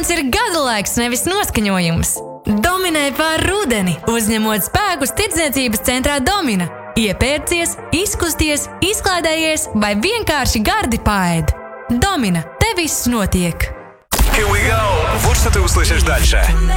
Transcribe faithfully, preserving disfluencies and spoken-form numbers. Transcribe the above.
Šis ir gada laiks, nevis noskaņojums. Dominē pār rudeni, uzņemot spēkus tirdzniecības centrā Domina. Iepērcies, izkusties, izklaidējies vai vienkārši gardi paēd. Domina, te viss notiek. Here we go! Вот что ты услышишь дальше.